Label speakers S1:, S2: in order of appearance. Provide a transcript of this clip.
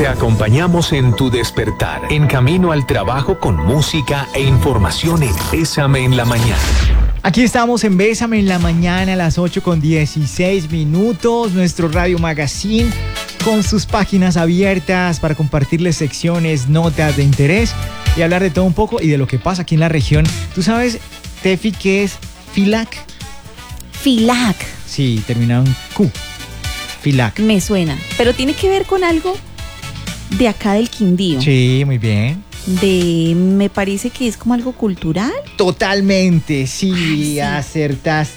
S1: Te acompañamos en tu despertar, en camino al trabajo con música e información en Bésame en la Mañana.
S2: Aquí estamos en Bésame en la Mañana a las 8:16, nuestro Radio Magazine con sus páginas abiertas para compartirles secciones, notas de interés y hablar de todo un poco y de lo que pasa aquí en la región. ¿Tú sabes, Tefi, qué es FILAC?
S3: FILAC.
S2: Sí, terminado en Q. FILAC.
S3: Me suena, pero tiene que ver con algo de acá del Quindío.
S2: Sí, muy bien.
S3: Me parece que es como algo cultural.
S2: Totalmente, sí,
S3: Ay, sí.
S2: acertaste.